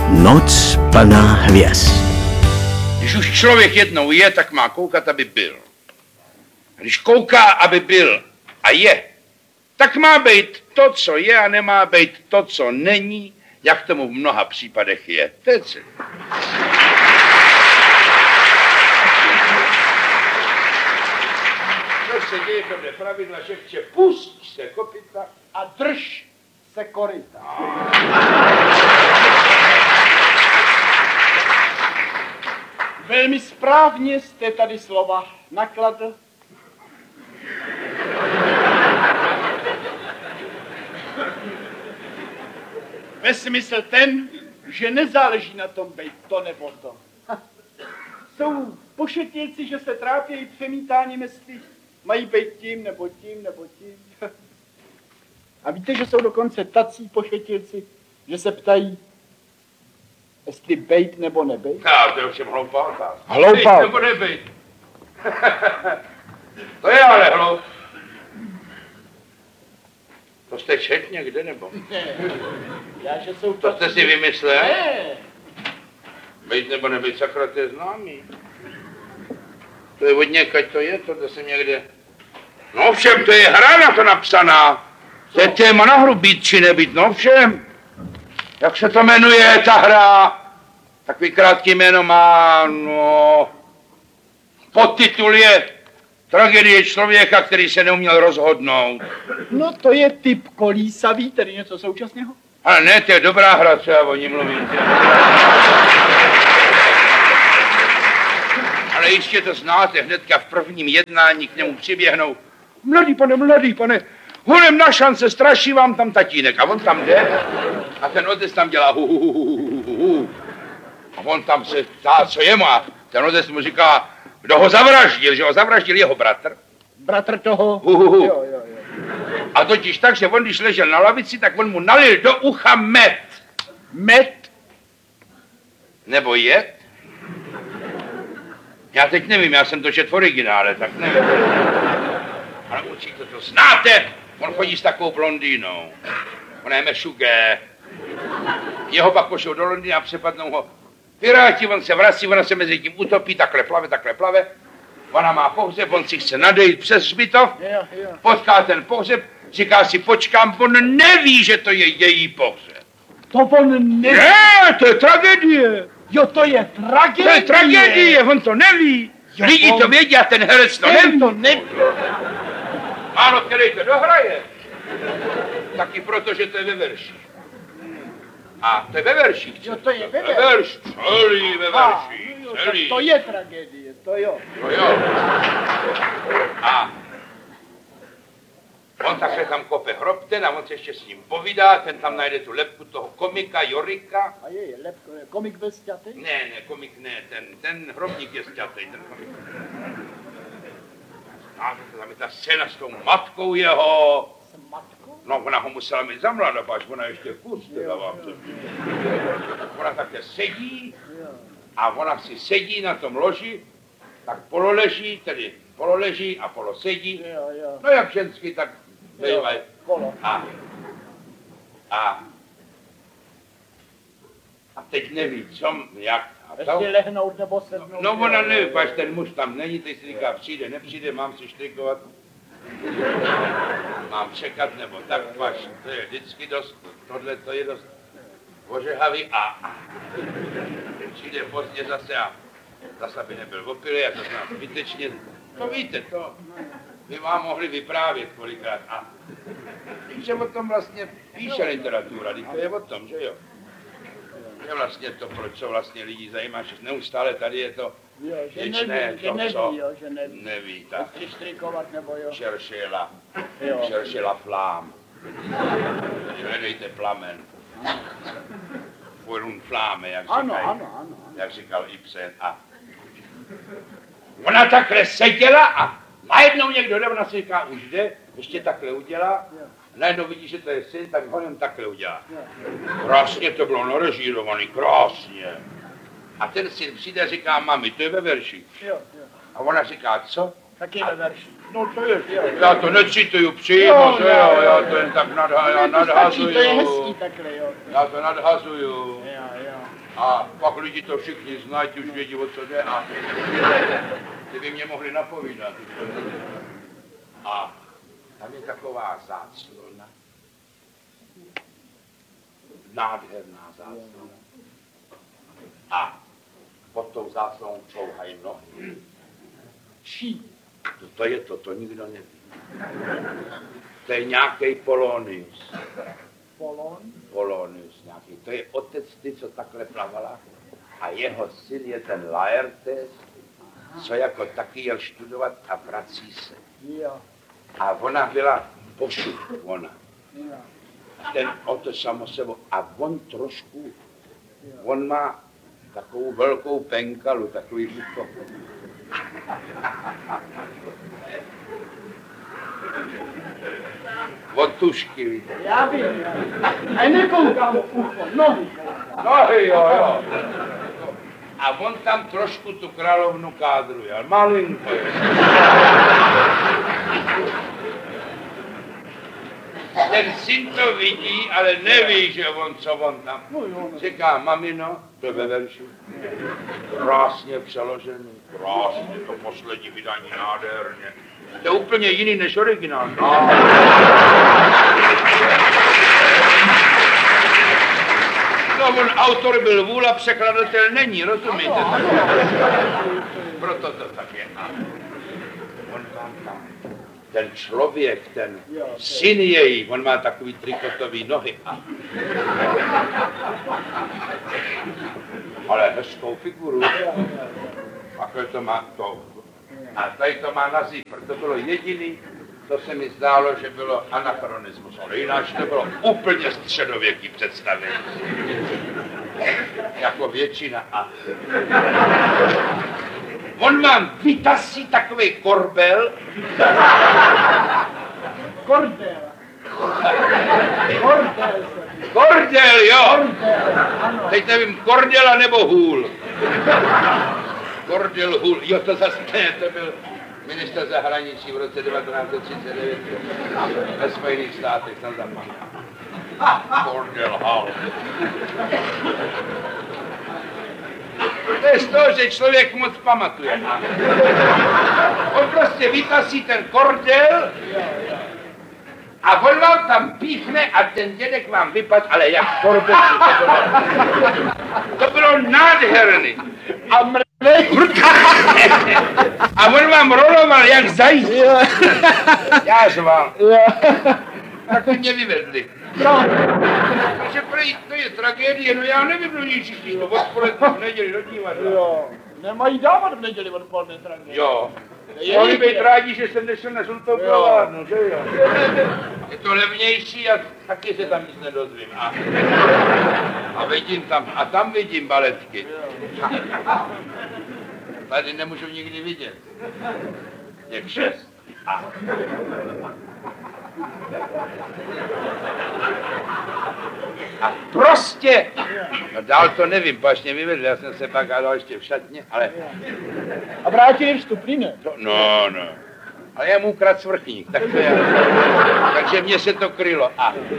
Noc plná hvězd. Když už člověk jednou je, tak má koukat, aby byl. A když kouká, aby byl a je, tak má být to, co je, a nemá být to, co není, jak tomu v mnoha případech je. To je celé. Co se děje podle pravidla, že chce pusť se kopyta a drž se koryta. Velmi správně jste tady slova nakladl. Ve smysl ten, že nezáleží na tom být to nebo to. Jsou pošetilci, že se trápějí přemítáním, jestli mají být tím nebo tím nebo tím. A víte, že jsou dokonce tací pošetilci, že se ptají, jestli bejt nebo nebejt? No, to je všem hloupá otázka. Hloupá. Bejt nebo nebejt? To je ale hloup. To jste čet někde, nebo? Ne. Já, že jsou to jste si vymyslel? Ne. Bejt nebo nebejt, sakra, to je známý. To je od někaď to je, to jsem někde... No všem, to je hra na to napsaná. To je téma na hru, být či nebýt, no všem. Jak se to jmenuje, ta hra? Takový krátký jméno má, no... Podtitul je Tragédie člověka, který se neuměl rozhodnout. No to je typ kolísavý, tedy něco současného? Ale ne, to je dobrá hra, co já o ní mluvím. Ale jistě to znáte, hnedka v prvním jednání k němu přiběhnou. Mladý pane, honem na šance, straší vám tam tatínek. A on tam jde a ten otec tam dělá hu. A on tam se ptá, co je mu, a ten otec mu říká, kdo ho zavraždil, že ho zavraždil jeho bratr. Bratr toho? Jo. A totiž tak, že on, když ležel na lavici, tak on mu nalil do ucha med. Med? Nebo jed? Já teď nevím, já jsem to čet v originále, tak nevím. Ale určitě to znáte. On chodí s takovou blondýnou. Ona je Mešugé. Jeho pak pošlou do Londýna a přepadnou ho Piráti, on se vrací, ona se mezi tím utopí, takhle plave. Ona má pohřeb, on si chce nadejít přes hřbitov, potká ten pohřeb, říká si, počkám, on neví, že to je její pohřeb. To on neví? Ne, to je tragédie. Jo, to je tragédie. To je tragédie, on to neví. Jo, lidi to vědí a ten herec to neví. Málo, který to dohraje. Taky proto, že to je ve verši. A to je ve verších. Jo, to je ve verši. Celý ve verších. Celý. To je tragédie, to jo. To jo. A on takhle tam kope hrob ten a on se ještě s ním povídá, ten tam najde tu lebku toho komika, Jorika. A je lebka, komik byl sťatý? Ne, komik ne, ten hrobník je sťatý, ten komik. A tam je ta scéna s tou matkou jeho. S matkou? No, ona ho musela mít za mladá, až ona ještě kus, teda vám to. Ona také sedí a ona si sedí na tom loži, tak pololeží a polosedí. No jak ženský, tak bývají. A teď neví, co, jak. Ještě lehnout nebo sednout. No ona neví, až ten muž tam není, teď si říká, přijde, nepřijde, mám si štrikovat. Mám čekat, nebo tak, paš, to je vždycky dost, tohle to je dost ožehavý a přijde pozdě zase a zase by nebyl opilý a to znám zbytečně, to víte, to by vám mohli vyprávět kolikrát a že o tom vlastně píše literatura, to je o tom, že jo. Je vlastně to, proč se vlastně lidi zajímá, že neustále tady je to věčné, že neví, tak. Štrikovat nebo jo. Cherchez la flamme. Hledejte plamen. Pour une flamme, jak říkal Ibsen. A ona takhle seděla a najednou někdo jde, ona si říká, už jde, ještě takhle udělá. Najednou vidí, že to je syn, tak ho jen takhle udělá. Krásně to bylo narežírovaný, krásně. A ten syn přijde a říká, mami, to je ve verši. A ona říká, co? Taky ve verši. No to je, já to necituju přímo, že jo, já to jen tak nadhazuju. To je hezký takhle, jo. Já to nadhazuju. Jo. A pak lidi to všichni znají, už vědí, o co jde a ty by mě mohli napovídat. A tam je taková záclona. Nádherná záclona. A pod tou záclonou čouhají nohy. Čí? To nikdo neví. To je nějaký Polonius. Polonius nějaký. To je otec ty, co takhle plavala. A jeho syn je ten Laertes, co jako taky jel studovat a vrací se. A ona byla posud, ona. Ten otec samo sebou. A on trošku, on má takovou velkou penkalu, takový ucho. Od tušky, víte. Já vím. A nekoukám ucho, nohy. Nohy, jo. A on tam trošku tu královnu kádruje, ale malinko je. Ten syn to vidí, ale neví, že co on tam. Říká, mamino, to ve verši. Krásně přeložený, krásně, to poslední vydání nádherně. To je úplně jiný než originál. No, on autor byl vůl a překladatel není, rozumíte? Proto to tak je. On tam, ten člověk, ten syn její, on má takový trikotový nohy. Ale hezkou figuru. Takhle to má to. A tady to má na zípr. To bylo jediný, to se mi zdálo, že bylo anachronismus. Ale jináč to bylo úplně středověký představení. Jako většina. A on mám vytasí takový korbel. Kordel. Kordel, jo. Teď nevím, kordela nebo hůl. Kordel hůl, jo, to zase ne, to byl minister zahraničí v roce 1939 ve Spojených státech, tam zapomínám. Kordel hůl. To je z toho, že člověk moc pamatuje. On prostě vytasí ten kordel a on vám tam píchne a ten dědek vám vypadl, ale jak korbetu. To bylo nádherný. A mrtvej. A on vám roloval jak zajíc. Já řval. Tak mě vyvedli. Takže prý, to je tragédie, no já nevím, no nic všichni to odpoledne v neděli do divadla. Jo. Nemají dávat v neděli odpoledne tragédie. Jo. Mohli být rádi, že jsem nešel na žlutou provádnu, že jo. Je to levnější a taky se tam nic nedozvím. A vidím tam, a tam vidím baletky. Tady nemůžu nikdy vidět. Jak 6. A prostě, no dál to nevím, pač mě vyvedli, já jsem se pak hádal ještě v šatně, ale... A vrátili vstupný, ne? No. Ale já mu ukradl svrchník, tak to je. Takže mně se to krylo.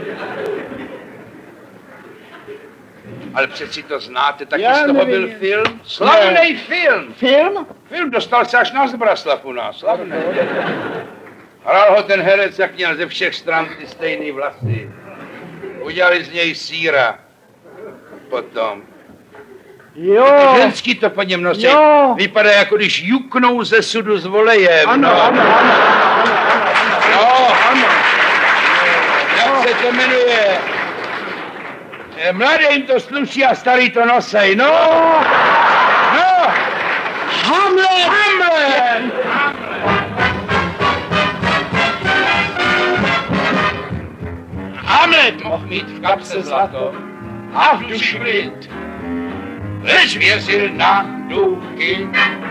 Ale přeci to znáte, taky z toho byl film. Slavný film. Film? Film dostal se až na Zbraslav u nás, slavný. Hrál ho ten herec, jak měl ze všech stran ty stejný vlasy. Udělali z něj síra. Potom. Jo. Ženský to po něm nosí. Jo. Vypadá, jako když juknou ze sudu s volejem. Ano. Jak se to jmenuje? Mladým to sluší a starý to nosej. No. Hamlet. Hamlet mohl mít v kapse zlato a v duši klid, leč věřil na duchy.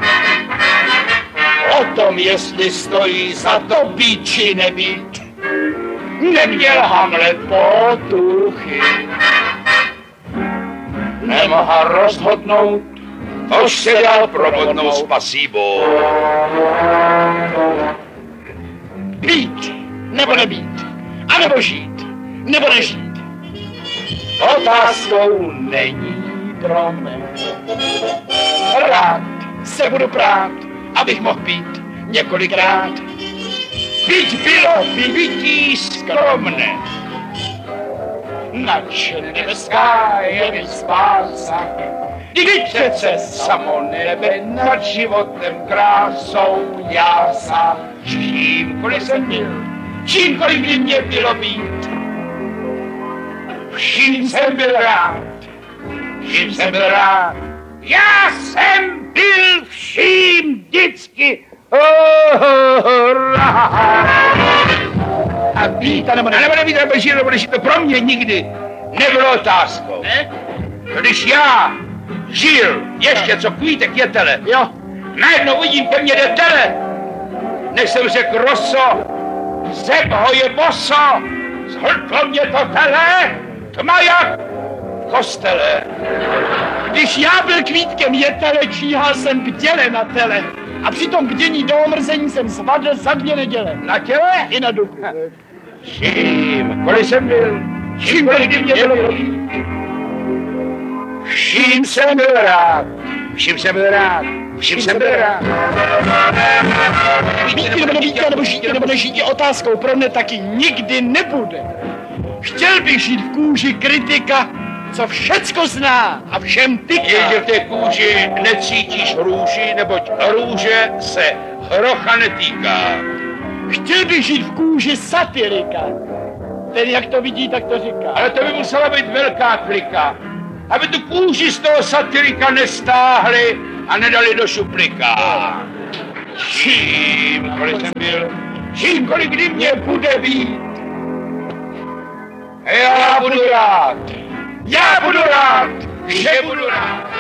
O tom, jestli stojí za to být či nebýt, neměl Hamlet potuchy. Nemohl rozhodnout, tož se dal probodnou spasíbou. Být nebo nebýt, anebo žít nebo nežít. Otázkou není skromný. Rád se budu prát, abych mohl být několikrát. Byť bylo bytí skromné. Nač nebeská je mi spása, vždyť přece samo nebe nad životem krásou jása. Čímkoliv jsem byl, čímkoliv by mě bylo být, vším jsem byl rád, vším jsem byl rád. Já jsem byl vším vždycky a být, nebo nebýt, nebo žít, nebo nežít, to pro mě nikdy nebylo otázkou. Ne? Když já žil ještě co kvítek je tele, jo, najednou vidím ke mně jde tele, než jsem řekl roso, zeb ho je boso, zhltlo mě to tele, tma jak v kostele. Když já byl kvítkem jetele, číhal jsem bděle na tele. A při tom bdění do omrzení jsem zvadl za 2 neděle. Na těle i na duchu. Čímkoliv jsem byl, čímkoliv by mě bylo být. Vším jsem byl rád, vším jsem byl rád, vším jsem byl rád. Být nebo nebýtě, nebo žít nebo nežít je otázkou pro mne taky nikdy nebude. Chtěl bych žít v kůži kritika, co všecko zná a všem tyká. Jenže v té kůži necítíš růži, neboť růže se hrocha netýká. Chtěl bych žít v kůži satirika. Ten jak to vidí, tak to říká. Ale to by musela být velká klika, aby tu kůži z toho satirika nestáhli a nedali do šuplíka. Čímkoliv jsem byl, čímkoliv kdy mě bude být, já budu rád. Já budu rád, že budu rád.